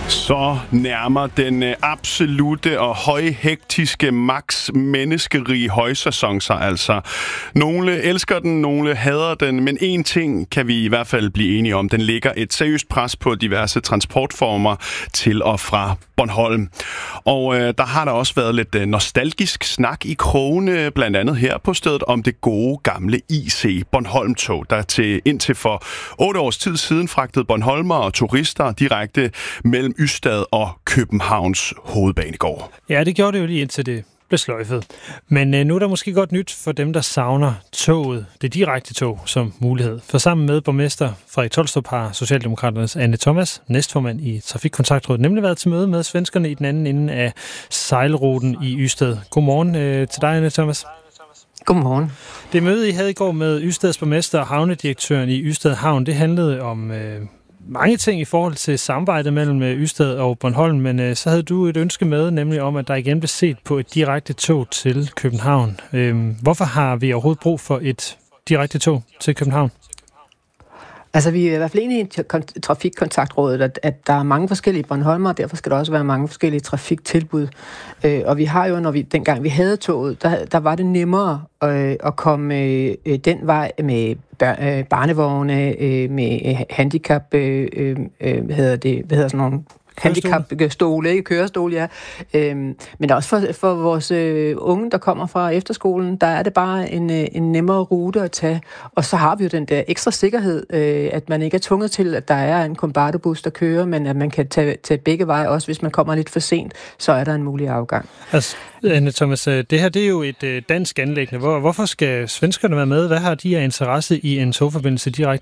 Så nærmer den absolute og højhektiske max menneskerige højsæson sig altså. Nogle elsker den, nogle hader den, men én ting kan vi i hvert fald blive enige om. Den lægger et seriøst pres på diverse transportformer til og fra Bornholm. Og der har der også været lidt nostalgisk snak i krogene, blandt andet her på stedet, om det gode gamle IC Bornholm-tog, der indtil for 8 års tid siden fragtede bornholmere og turister direkte mellem Ystad og Københavns hovedbanegård. Ja, det gjorde det jo lige indtil det blev sløjfet. Men nu er der måske godt nyt for dem, der savner toget, det direkte tog, som mulighed. For sammen med borgmester Frederik Tolstrup har Socialdemokraternes Anne Thomas, næstformand i Trafikkontaktrådet, nemlig været til møde med svenskerne i den anden ende af sejlruten i Ystad. Godmorgen til dig, Anne Thomas. Godmorgen. Det møde, I havde i går med Ystads borgmester og havnedirektøren i Ystad Havn, det handlede om mange ting i forhold til samarbejdet mellem Ystad og Bornholm, men så havde du et ønske med, nemlig om, at der igen blev set på et direkte tog til København. Hvorfor har vi overhovedet brug for et direkte tog til København? Altså, vi er i hvert fald enige i Trafikkontaktrådet, at der er mange forskellige Bornholmer, og derfor skal der også være mange forskellige trafiktilbud. Og vi har jo, dengang vi havde toget, der var det nemmere at komme den vej med barnevogne, med handicap, hvad hedder sådan nogle handicapstole, ikke kørestol, ja. Men også for vores unge, der kommer fra efterskolen, der er det bare en nemmere rute at tage. Og så har vi jo den der ekstra sikkerhed, at man ikke er tvunget til, at der er en Kombardobus, der kører, men at man kan tage begge veje, også hvis man kommer lidt for sent, så er der en mulig afgang. Altså, Anne Thomas, det her det er jo et dansk anliggende. Hvorfor skal svenskerne være med? Hvad har de af interesse i en togforbindelse direkte